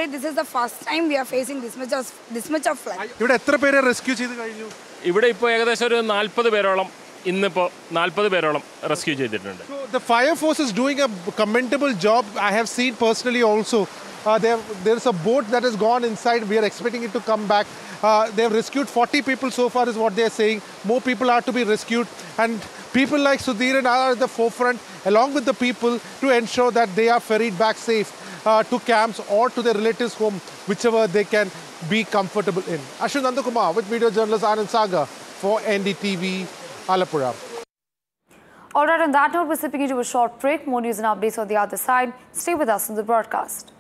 this is the first time we are facing this much of flood. ഇവിടെ എത്ര പേരെ rescue ചെയ്ത് കഴിഞ്ഞു? ഇവിടെ ഇപ്പോൾ ഏകദേശം ഒരു 40 പേരോളം ഇന്നിപ്പോൾ 40 പേരോളം റെസ്ക്യൂ ചെയ്തിട്ടുണ്ട്. So the fire force is doing a commendable job. I have seen personally also. There's a boat that has gone inside. We are expecting it to come back. They have rescued 40 people so far is what they are saying. More people are to be rescued. And people like Sudhiran are at the forefront along with the people to ensure that they are ferried back safe to camps or to their relatives' home, whichever they can be comfortable in. Ashwin Nandakumar with video journalist Anand Sagar for NDTV, Alappuzha. All right, on that note, we're slipping into a short break. More news and updates on the other side. Stay with us on the broadcast.